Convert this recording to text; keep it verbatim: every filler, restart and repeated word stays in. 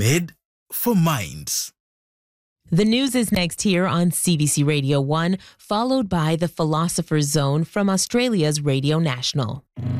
Made for Minds. The news is next here on C B C Radio one, followed by the Philosopher's Zone from Australia's Radio National.